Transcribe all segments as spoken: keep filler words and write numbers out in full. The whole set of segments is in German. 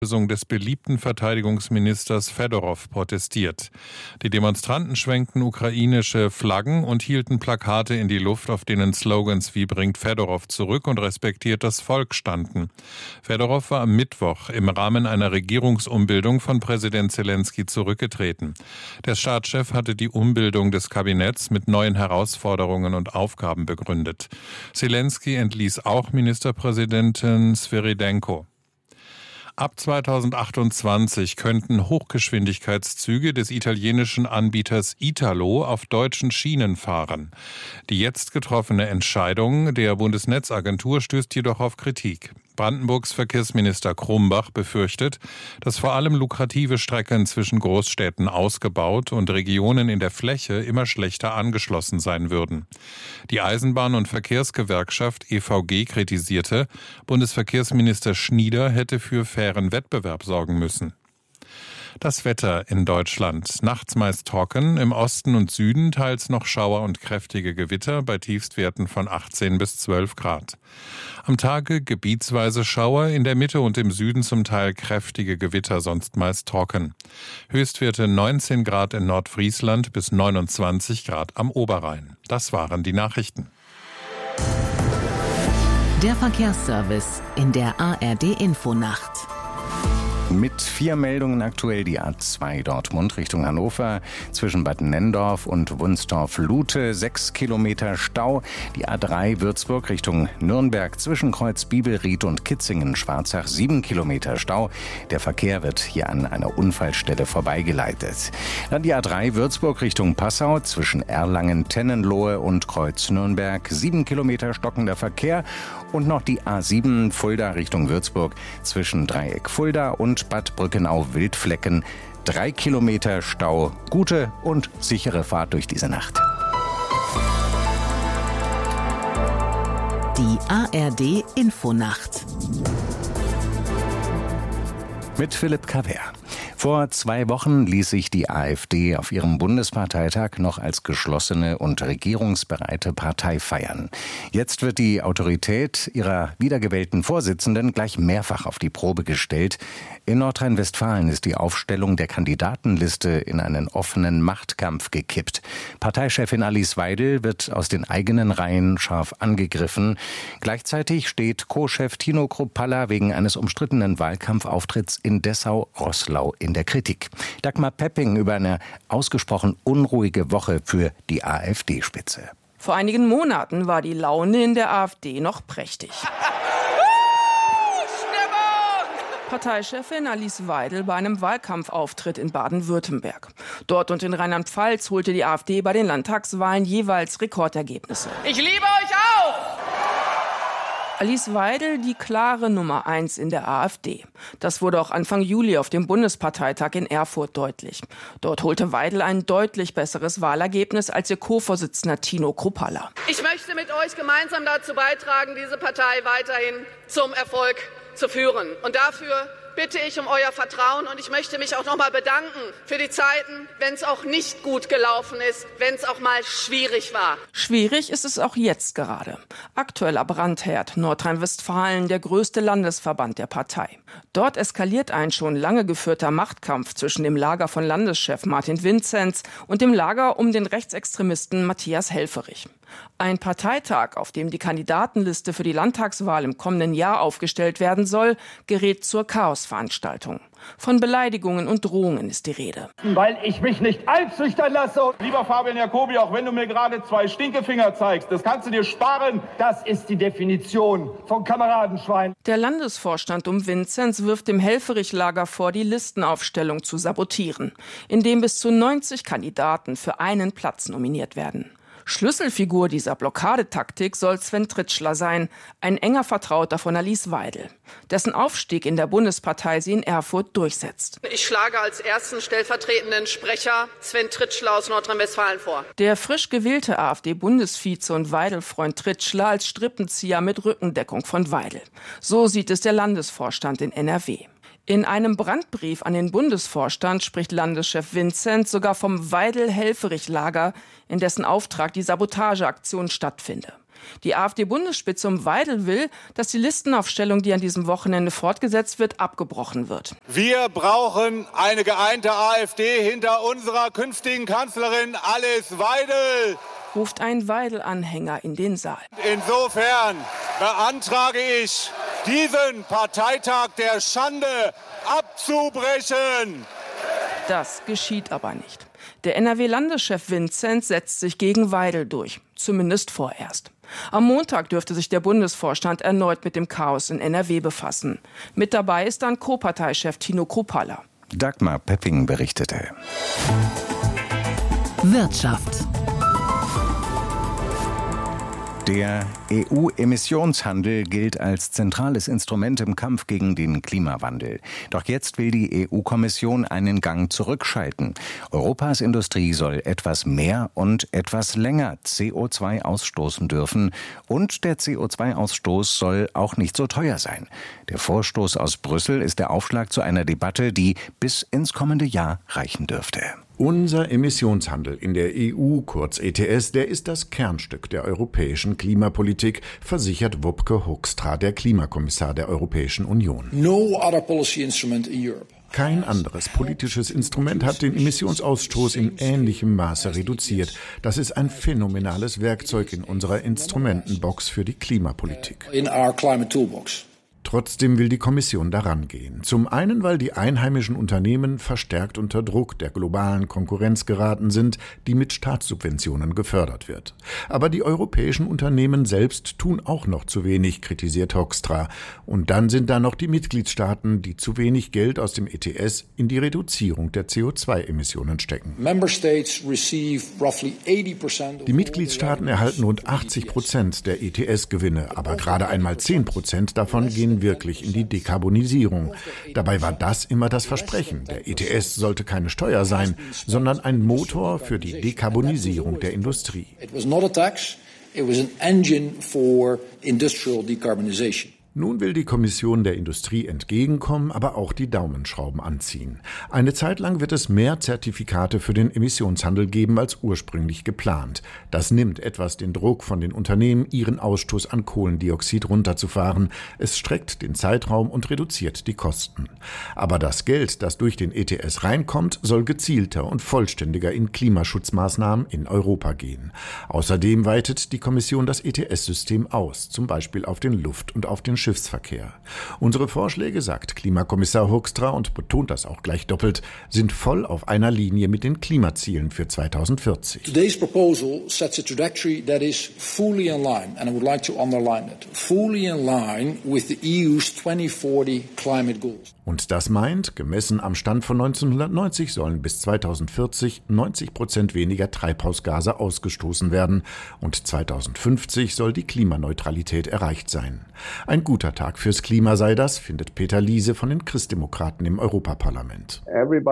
Lösung des beliebten Verteidigungsministers Fedorow protestiert. Die Demonstranten schwenkten ukrainische Flaggen und hielten Plakate in die Luft, auf denen Slogans wie „Bringt Fedorow zurück“ und „Respektiert das Volk“ standen. Fedorow war am Mittwoch im Rahmen einer Regierungsumbildung von Präsident Zelensky zurückgetreten. Der Staatschef hatte die Umbildung des Kabinetts mit neuen Herausforderungen und Aufgaben begründet. Zelensky entließ auch Ministerpräsidentin Svyrydenko. Ab zweitausendachtundzwanzig könnten Hochgeschwindigkeitszüge des italienischen Anbieters Italo auf deutschen Schienen fahren. Die jetzt getroffene Entscheidung der Bundesnetzagentur stößt jedoch auf Kritik. Brandenburgs Verkehrsminister Krumbach befürchtet, dass vor allem lukrative Strecken zwischen Großstädten ausgebaut und Regionen in der Fläche immer schlechter angeschlossen sein würden. Die Eisenbahn- und Verkehrsgewerkschaft E V G kritisierte, Bundesverkehrsminister Schnieder hätte für fairen Wettbewerb sorgen müssen. Das Wetter in Deutschland. Nachts meist trocken, im Osten und Süden teils noch Schauer und kräftige Gewitter bei Tiefstwerten von achtzehn bis zwölf Grad. Am Tage gebietsweise Schauer, in der Mitte und im Süden zum Teil kräftige Gewitter, sonst meist trocken. Höchstwerte neunzehn Grad in Nordfriesland bis neunundzwanzig Grad am Oberrhein. Das waren die Nachrichten. Der Verkehrsservice in der A R D-Infonacht. Mit vier Meldungen aktuell die A zwei Dortmund Richtung Hannover zwischen Bad Nenndorf und Wunstorf-Lute sechs Kilometer Stau. Die A drei Würzburg Richtung Nürnberg zwischen Kreuz Bibelried und Kitzingen-Schwarzach sieben Kilometer Stau. Der Verkehr wird hier an einer Unfallstelle vorbeigeleitet. Dann die A drei Würzburg Richtung Passau zwischen Erlangen-Tennenlohe und Kreuz Nürnberg sieben Kilometer stockender Verkehr. Und noch die A sieben Fulda Richtung Würzburg zwischen Dreieck Fulda und Bad Brückenau-Wildflecken. Drei Kilometer Stau. Gute und sichere Fahrt durch diese Nacht. Die A R D-Infonacht. Mit Philipp Kaver. Vor zwei Wochen ließ sich die AfD auf ihrem Bundesparteitag noch als geschlossene und regierungsbereite Partei feiern. Jetzt wird die Autorität ihrer wiedergewählten Vorsitzenden gleich mehrfach auf die Probe gestellt. In Nordrhein-Westfalen ist die Aufstellung der Kandidatenliste in einen offenen Machtkampf gekippt. Parteichefin Alice Weidel wird aus den eigenen Reihen scharf angegriffen. Gleichzeitig steht Co-Chef Tino Kruppalla wegen eines umstrittenen Wahlkampfauftritts in Dessau-Roßlau in der Kritik. Dagmar Pepping über eine ausgesprochen unruhige Woche für die AfD-Spitze. Vor einigen Monaten war die Laune in der AfD noch prächtig. Parteichefin Alice Weidel bei einem Wahlkampfauftritt in Baden-Württemberg. Dort und in Rheinland-Pfalz holte die AfD bei den Landtagswahlen jeweils Rekordergebnisse. Ich liebe euch auch! Alice Weidel die klare Nummer eins in der AfD. Das wurde auch Anfang Juli auf dem Bundesparteitag in Erfurt deutlich. Dort holte Weidel ein deutlich besseres Wahlergebnis als ihr Co-Vorsitzender Tino Kruppalla. Ich möchte mit euch gemeinsam dazu beitragen, diese Partei weiterhin zum Erfolg zu führen. Und dafür bitte ich um euer Vertrauen und ich möchte mich auch noch mal bedanken für die Zeiten, wenn es auch nicht gut gelaufen ist, wenn es auch mal schwierig war. Schwierig ist es auch jetzt gerade. Aktueller Brandherd, Nordrhein-Westfalen, der größte Landesverband der Partei. Dort eskaliert ein schon lange geführter Machtkampf zwischen dem Lager von Landeschef Martin Vinzenz und dem Lager um den Rechtsextremisten Matthias Helfferich. Ein Parteitag, auf dem die Kandidatenliste für die Landtagswahl im kommenden Jahr aufgestellt werden soll, gerät zur Chaosveranstaltung. Von Beleidigungen und Drohungen ist die Rede. Weil ich mich nicht einschüchtern lasse. Lieber Fabian Jacobi, auch wenn du mir gerade zwei Stinkefinger zeigst, das kannst du dir sparen. Das ist die Definition von Kameradenschwein. Der Landesvorstand um Vinzenz wirft dem Helfferich-Lager vor, die Listenaufstellung zu sabotieren, indem bis zu neunzig Kandidaten für einen Platz nominiert werden. Schlüsselfigur dieser Blockadetaktik soll Sven Tritschler sein, ein enger Vertrauter von Alice Weidel, dessen Aufstieg in der Bundespartei sie in Erfurt durchsetzt. Ich schlage als ersten stellvertretenden Sprecher Sven Tritschler aus Nordrhein-Westfalen vor. Der frisch gewählte AfD-Bundesvize und Weidel-Freund Tritschler als Strippenzieher mit Rückendeckung von Weidel. So sieht es der Landesvorstand in N R W. In einem Brandbrief an den Bundesvorstand spricht Landeschef Vinzenz sogar vom Weidel-Helfferich-Lager, in dessen Auftrag die Sabotageaktion stattfinde. Die AfD-Bundesspitze um Weidel will, dass die Listenaufstellung, die an diesem Wochenende fortgesetzt wird, abgebrochen wird. Wir brauchen eine geeinte AfD hinter unserer künftigen Kanzlerin Alice Weidel, ruft ein Weidel-Anhänger in den Saal. Insofern beantrage ich, diesen Parteitag der Schande abzubrechen. Das geschieht aber nicht. Der N R W-Landeschef Vinzenz setzt sich gegen Weidel durch, zumindest vorerst. Am Montag dürfte sich der Bundesvorstand erneut mit dem Chaos in N R W befassen. Mit dabei ist dann Co-Parteichef Tino Kruppalla. Dagmar Pepping berichtete. Wirtschaft. Der E U-Emissionshandel gilt als zentrales Instrument im Kampf gegen den Klimawandel. Doch jetzt will die E U-Kommission einen Gang zurückschalten. Europas Industrie soll etwas mehr und etwas länger C O zwei ausstoßen dürfen. Und der C O zwei Ausstoß soll auch nicht so teuer sein. Der Vorstoß aus Brüssel ist der Aufschlag zu einer Debatte, die bis ins kommende Jahr reichen dürfte. Unser Emissionshandel in der E U, kurz E T S, der ist das Kernstück der europäischen Klimapolitik, versichert Wopke Hoekstra, der Klimakommissar der Europäischen Union. No other policy instrument in Europe. Kein anderes politisches Instrument hat den Emissionsausstoß in ähnlichem Maße reduziert. Das ist ein phänomenales Werkzeug in unserer Instrumentenbox für die Klimapolitik. In our climate toolbox. Trotzdem will die Kommission daran gehen. Zum einen, weil die einheimischen Unternehmen verstärkt unter Druck der globalen Konkurrenz geraten sind, die mit Staatssubventionen gefördert wird. Aber die europäischen Unternehmen selbst tun auch noch zu wenig, kritisiert Hoekstra. Und dann sind da noch die Mitgliedstaaten, die zu wenig Geld aus dem E T S in die Reduzierung der C O zwei Emissionen stecken. Die Mitgliedstaaten erhalten rund achtzig Prozent der E T S-Gewinne, aber gerade einmal zehn Prozent davon gehen wirklich in die Dekarbonisierung. Dabei war das immer das Versprechen. Der E T S sollte keine Steuer sein, sondern ein Motor für die Dekarbonisierung der Industrie. It was not a tax, it was an engine for industrial decarbonization. Nun will die Kommission der Industrie entgegenkommen, aber auch die Daumenschrauben anziehen. Eine Zeit lang wird es mehr Zertifikate für den Emissionshandel geben als ursprünglich geplant. Das nimmt etwas den Druck von den Unternehmen, ihren Ausstoß an Kohlendioxid runterzufahren. Es streckt den Zeitraum und reduziert die Kosten. Aber das Geld, das durch den E T S reinkommt, soll gezielter und vollständiger in Klimaschutzmaßnahmen in Europa gehen. Außerdem weitet die Kommission das E T S-System aus, zum Beispiel auf den Luft- und auf den Schiffsverkehr. Unsere Vorschläge, sagt Klimakommissar Hoekstra und betont das auch gleich doppelt, sind voll auf einer Linie mit den Klimazielen für zweitausendvierzig. Today's proposal sets a trajectory that is fully in line, and I would like to underline that, fully in line with the E U's twenty forty climate goals. Und das meint, gemessen am Stand von neunzehnhundertneunzig sollen bis zweitausendvierzig neunzig Prozent weniger Treibhausgase ausgestoßen werden und zweitausendfünfzig soll die Klimaneutralität erreicht sein. Ein guter Tag fürs Klima sei das, findet Peter Liese von den Christdemokraten im Europaparlament.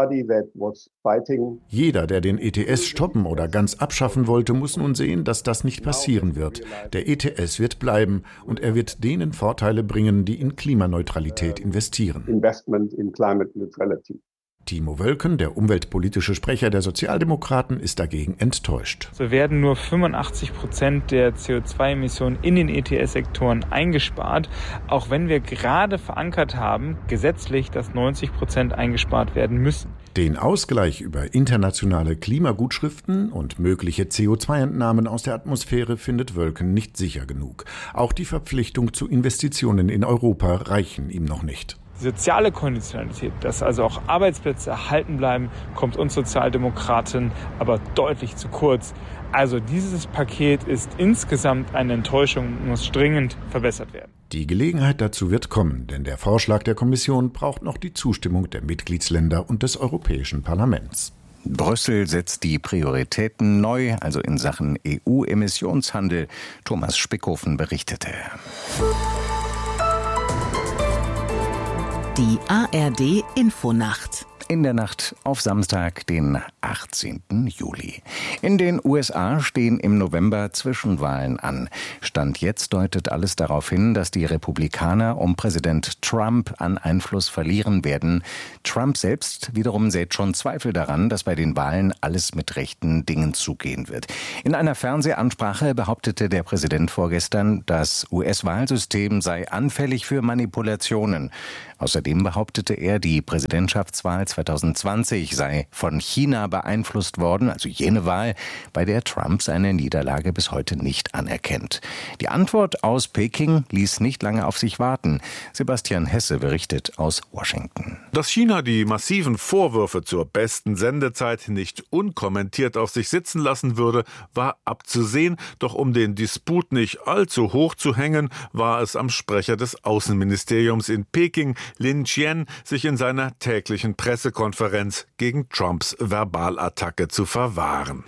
Jeder, der den E T S stoppen oder ganz abschaffen wollte, muss nun sehen, dass das nicht passieren wird. Der E T S wird bleiben und er wird denen Vorteile bringen, die in Klimaneutralität investieren. In climate neutrality. Timo Wölken, der umweltpolitische Sprecher der Sozialdemokraten, ist dagegen enttäuscht. So werden nur fünfundachtzig Prozent der C O zwei Emissionen in den E T S-Sektoren eingespart, auch wenn wir gerade verankert haben, gesetzlich, dass neunzig Prozent eingespart werden müssen. Den Ausgleich über internationale Klimagutschriften und mögliche C O zwei Entnahmen aus der Atmosphäre findet Wölken nicht sicher genug. Auch die Verpflichtung zu Investitionen in Europa reichen ihm noch nicht. Die soziale Konditionalität, dass also auch Arbeitsplätze erhalten bleiben, kommt uns Sozialdemokraten aber deutlich zu kurz. Also dieses Paket ist insgesamt eine Enttäuschung und muss dringend verbessert werden. Die Gelegenheit dazu wird kommen, denn der Vorschlag der Kommission braucht noch die Zustimmung der Mitgliedsländer und des Europäischen Parlaments. Brüssel setzt die Prioritäten neu, also in Sachen E U-Emissionshandel. Thomas Spickhofen berichtete. Die A R D Infonacht. In der Nacht auf Samstag, den achtzehnten Juli. In den U S A stehen im November Zwischenwahlen an. Stand jetzt deutet alles darauf hin, dass die Republikaner um Präsident Trump an Einfluss verlieren werden. Trump selbst wiederum sät schon Zweifel daran, dass bei den Wahlen alles mit rechten Dingen zugehen wird. In einer Fernsehansprache behauptete der Präsident vorgestern, das U S-Wahlsystem sei anfällig für Manipulationen. Außerdem behauptete er, die Präsidentschaftswahl zweitausendzwanzig sei von China beeinflusst worden, also jene Wahl, bei der Trump seine Niederlage bis heute nicht anerkennt. Die Antwort aus Peking ließ nicht lange auf sich warten. Sebastian Hesse berichtet aus Washington. Dass China die massiven Vorwürfe zur besten Sendezeit nicht unkommentiert auf sich sitzen lassen würde, war abzusehen. Doch um den Disput nicht allzu hoch zu hängen, war es am Sprecher des Außenministeriums in Peking, Lin Qian, sich in seiner täglichen Pressekonferenz gegen Trumps Verbalattacke zu verwahren.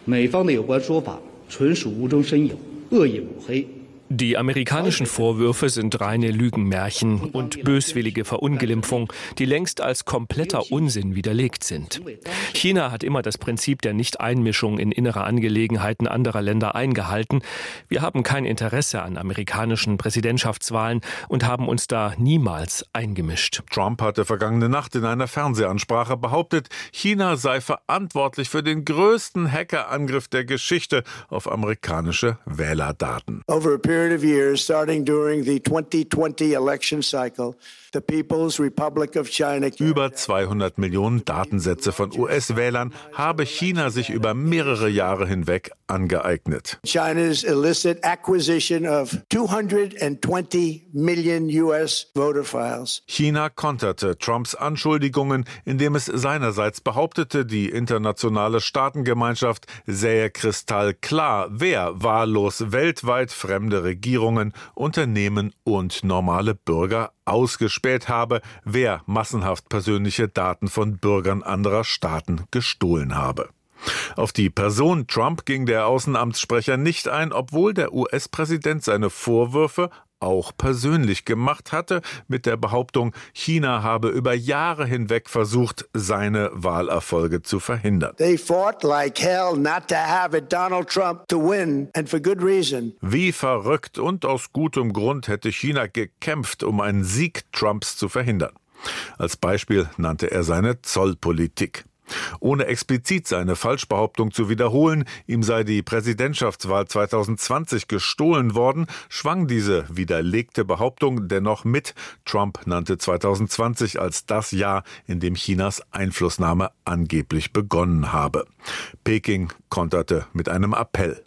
Die amerikanischen Vorwürfe sind reine Lügenmärchen und böswillige Verunglimpfung, die längst als kompletter Unsinn widerlegt sind. China hat immer das Prinzip der Nichteinmischung in innere Angelegenheiten anderer Länder eingehalten. Wir haben kein Interesse an amerikanischen Präsidentschaftswahlen und haben uns da niemals eingemischt. Trump hatte vergangene Nacht in einer Fernsehansprache behauptet, China sei verantwortlich für den größten Hackerangriff der Geschichte auf amerikanische Wählerdaten. Over a period of years, starting during the twenty twenty election cycle, the People's Republic of China. Über zweihundert Millionen Datensätze von U S-Wählern habe China sich über mehrere Jahre hinweg angeeignet. China's illicit acquisition of two hundred twenty million U S voter files. China konterte Trumps Anschuldigungen, indem es seinerseits behauptete, die internationale Staatengemeinschaft sähe kristallklar, wer wahllos weltweit fremde Regierungen, Unternehmen und normale Bürger ausgespäht habe, wer massenhaft persönliche Daten von Bürgern anderer Staaten gestohlen habe. Auf die Person Trump ging der Außenamtssprecher nicht ein, obwohl der U S-Präsident seine Vorwürfe auch persönlich gemacht hatte, mit der Behauptung, China habe über Jahre hinweg versucht, seine Wahlerfolge zu verhindern. They fought like hell not to have it Donald Trump to win, and for good reason. Wie verrückt und aus gutem Grund hätte China gekämpft, um einen Sieg Trumps zu verhindern. Als Beispiel nannte er seine Zollpolitik. Ohne explizit seine Falschbehauptung zu wiederholen, ihm sei die Präsidentschaftswahl zweitausendzwanzig gestohlen worden, schwang diese widerlegte Behauptung dennoch mit. Trump nannte zweitausendzwanzig als das Jahr, in dem Chinas Einflussnahme angeblich begonnen habe. Peking konterte mit einem Appell.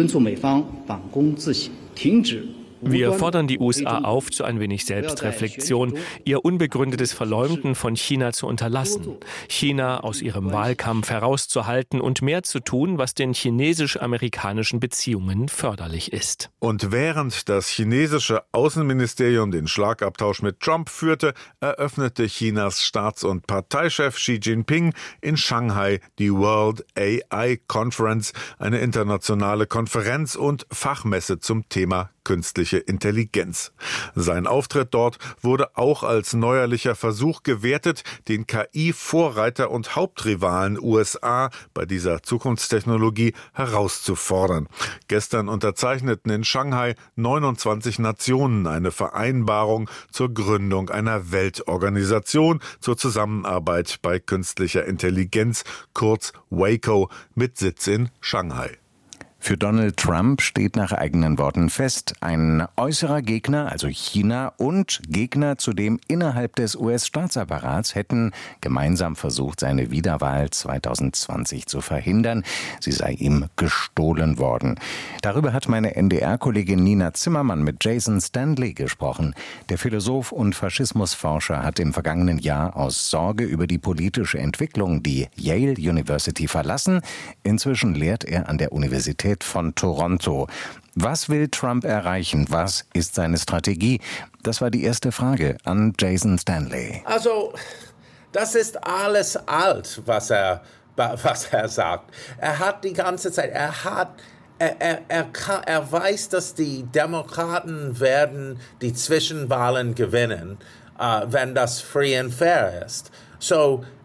Wir fordern die U S A auf zu ein wenig Selbstreflexion, ihr unbegründetes Verleumden von China zu unterlassen, China aus ihrem Wahlkampf herauszuhalten und mehr zu tun, was den chinesisch-amerikanischen Beziehungen förderlich ist. Und während das chinesische Außenministerium den Schlagabtausch mit Trump führte, eröffnete Chinas Staats- und Parteichef Xi Jinping in Shanghai die World A I Conference, eine internationale Konferenz und Fachmesse zum Thema künstliche Intelligenz. Sein Auftritt dort wurde auch als neuerlicher Versuch gewertet, den K I-Vorreiter und Hauptrivalen U S A bei dieser Zukunftstechnologie herauszufordern. Gestern unterzeichneten in Shanghai neunundzwanzig Nationen eine Vereinbarung zur Gründung einer Weltorganisation zur Zusammenarbeit bei künstlicher Intelligenz, kurz WACO, mit Sitz in Shanghai. Für Donald Trump steht nach eigenen Worten fest, ein äußerer Gegner, also China, und Gegner zudem innerhalb des U S-Staatsapparats hätten gemeinsam versucht, seine Wiederwahl zweitausendzwanzig zu verhindern. Sie sei ihm gestohlen worden. Darüber hat meine N D R-Kollegin Nina Zimmermann mit Jason Stanley gesprochen. Der Philosoph und Faschismusforscher hat im vergangenen Jahr aus Sorge über die politische Entwicklung die Yale University verlassen. Inzwischen lehrt er an der Universität von Toronto. Was will Trump erreichen? Was ist seine Strategie? Das war die erste Frage an Jason Stanley. Also, das ist alles alt, was er, was er sagt. Er hat die ganze Zeit, er hat, er, er, er, kann, er weiß, dass die Demokraten werden die Zwischenwahlen gewinnen, uh, wenn das free and fair ist. So,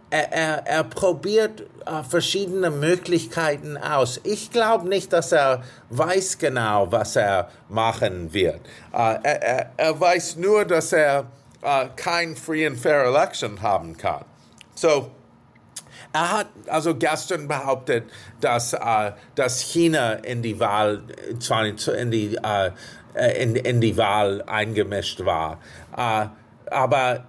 er, er, er probiert äh, verschiedene Möglichkeiten aus. Ich glaube nicht, dass er weiß genau, was er machen wird. Äh, er, er, er weiß nur, dass er äh, kein Free and Fair Election haben kann. So, er hat also gestern behauptet, dass, äh, dass China in die Wahl, in die, äh, in, in die Wahl eingemischt war. Äh, aber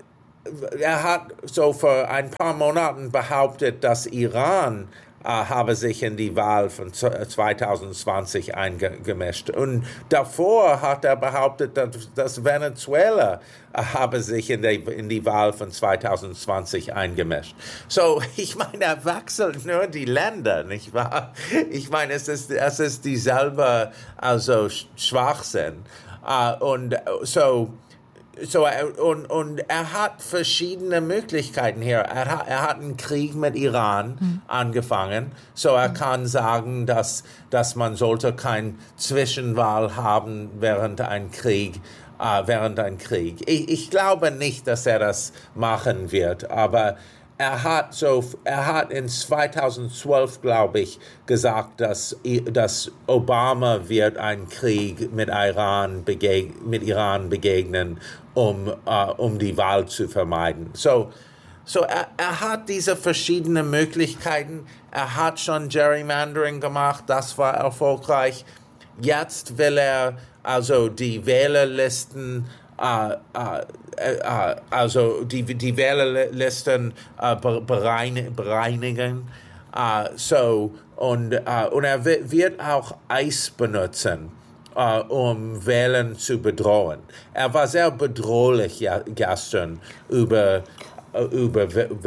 er hat so vor ein paar Monaten behauptet, dass Iran äh, habe sich in die Wahl von zwanzig zwanzig eingemischt. Und davor hat er behauptet, dass, dass Venezuela äh, habe sich in die, in die Wahl von zwanzig zwanzig eingemischt. So, ich meine, er wechselt nur die Länder, nicht wahr? Ich meine, es ist, es ist dieselbe, also Schwachsinn. Uh, und so, so und, und er hat verschiedene Möglichkeiten hier. Er hat, er hat einen Krieg mit Iran mhm. angefangen. So er mhm. kann sagen, dass, dass man sollte keine Zwischenwahl haben während ein Krieg. Uh, während ein Krieg. Ich, ich glaube nicht, dass er das machen wird, aber Er hat, so, er hat in zweitausendzwölf, glaube ich, gesagt, dass, dass Obama wird einen Krieg mit Iran, begeg- mit Iran begegnen, um, uh, um die Wahl zu vermeiden. So, so er, er hat diese verschiedenen Möglichkeiten. Er hat schon Gerrymandering gemacht, das war erfolgreich. Jetzt will er also die Wählerlisten Uh, uh, uh, also die, die Wählerlisten uh, berein, bereinigen. Uh, so, und, uh, und er wird auch Eis benutzen, uh, um Wählen zu bedrohen. Er war sehr bedrohlich ja, gestern über, uh, über,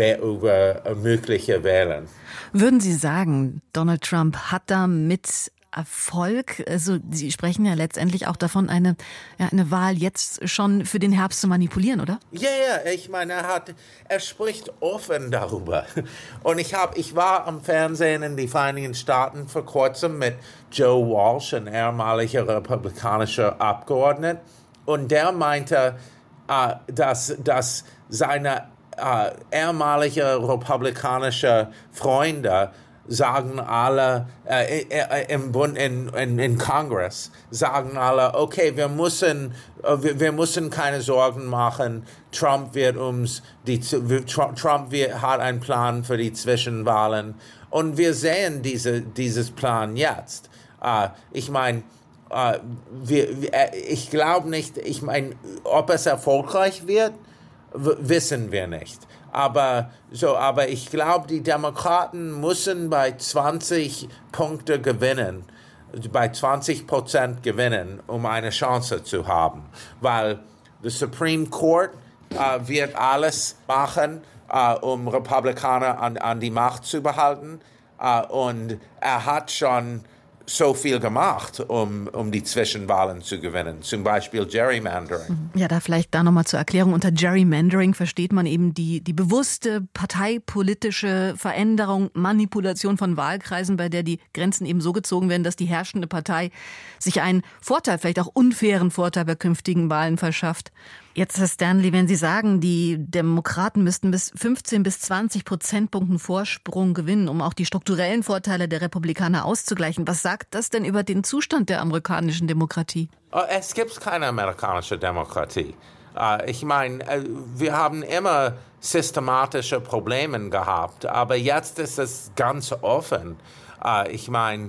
über mögliche Wählen. Würden Sie sagen, Donald Trump hat da mit Erfolg, also Sie sprechen ja letztendlich auch davon, eine, ja, eine Wahl jetzt schon für den Herbst zu manipulieren, oder? Ja, ja, ich meine, er hat, er spricht offen darüber. Und ich habe, ich war am Fernsehen in den Vereinigten Staaten vor kurzem mit Joe Walsh, ein ehemaliger republikanischer Abgeordneter, und der meinte, äh, dass, dass seine äh, ehemalige republikanische Freunde sagen alle äh, äh, im Bund, in, in, in Congress, sagen alle, okay, wir müssen, äh, wir, wir müssen keine Sorgen machen. Trump wird uns, die, Trump wird, hat einen Plan für die Zwischenwahlen. Und wir sehen diese, dieses Plan jetzt. Äh, ich meine, äh, wir, wir, ich glaube nicht, ich meine, ob es erfolgreich wird, w- wissen wir nicht. Aber, so, aber ich glaube, die Demokraten müssen bei zwanzig Punkte gewinnen, bei zwanzig Prozent gewinnen, um eine Chance zu haben. Weil der Supreme Court äh, wird alles machen, äh, um Republikaner an, an die Macht zu behalten. Äh, und er hat schon so viel gemacht, um, um die Zwischenwahlen zu gewinnen, zum Beispiel Gerrymandering. Ja, da vielleicht da nochmal zur Erklärung. Unter Gerrymandering versteht man eben die, die bewusste parteipolitische Veränderung, Manipulation von Wahlkreisen, bei der die Grenzen eben so gezogen werden, dass die herrschende Partei sich einen Vorteil, vielleicht auch unfairen Vorteil bei künftigen Wahlen verschafft. Jetzt, Herr Stanley, wenn Sie sagen, die Demokraten müssten bis fünfzehn bis zwanzig Prozentpunkten Vorsprung gewinnen, um auch die strukturellen Vorteile der Republikaner auszugleichen, was sagt das denn über den Zustand der amerikanischen Demokratie? Es gibt keine amerikanische Demokratie. Ich meine, wir haben immer systematische Probleme gehabt, aber jetzt ist es ganz offen. Ich meine,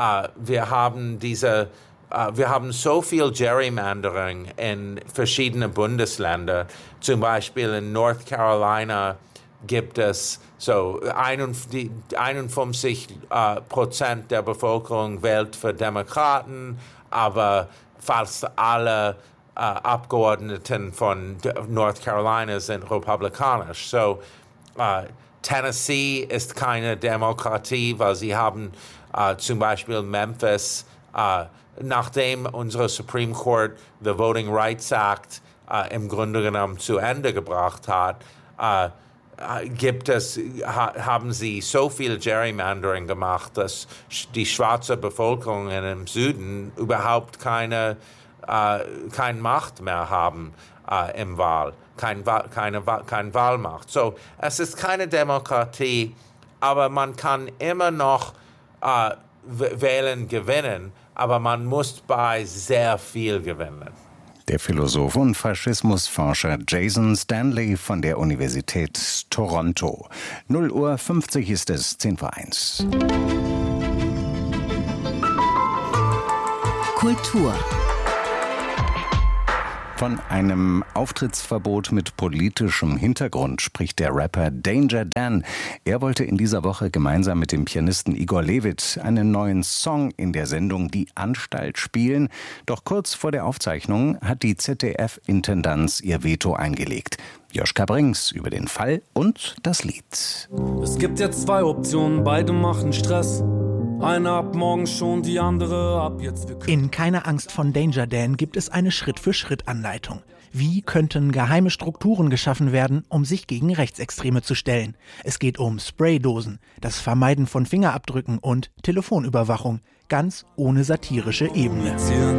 wir haben diese Uh, wir haben so viel Gerrymandering in verschiedenen Bundesländern. Zum Beispiel in North Carolina gibt es so einundfünfzig Prozent der Bevölkerung wählt für Demokraten, aber fast alle uh, Abgeordneten von North Carolina sind republikanisch. So, uh, Tennessee ist keine Demokratie, weil sie haben uh, zum Beispiel Memphis, uh, nachdem unsere Supreme Court the Voting Rights Act äh, im Grunde genommen zu Ende gebracht hat, äh, gibt es, ha, haben sie so viel Gerrymandering gemacht, dass die schwarze Bevölkerung im Süden überhaupt keine, äh, keine Macht mehr haben äh, im Wahl. kein, keine, keine Wahlmacht. So, es ist keine Demokratie, aber man kann immer noch äh, wählen gewinnen, aber man muss bei sehr viel gewinnen. Der Philosoph und Faschismusforscher Jason Stanley von der Universität Toronto. null Uhr fünfzig ist es, zehn vor eins. Kultur. Von einem Auftrittsverbot mit politischem Hintergrund spricht der Rapper Danger Dan. Er wollte in dieser Woche gemeinsam mit dem Pianisten Igor Levit einen neuen Song in der Sendung Die Anstalt spielen. Doch kurz vor der Aufzeichnung hat die Z D F-Intendanz ihr Veto eingelegt. Joschka Brings über den Fall und das Lied. Es gibt jetzt zwei Optionen, beide machen Stress. Eine ab morgen schon, die andere ab jetzt. In Keine Angst von Danger Dan gibt es eine Schritt-für-Schritt-Anleitung. Wie könnten geheime Strukturen geschaffen werden, um sich gegen Rechtsextreme zu stellen? Es geht um Spraydosen, das Vermeiden von Fingerabdrücken und Telefonüberwachung, ganz ohne satirische Ebene.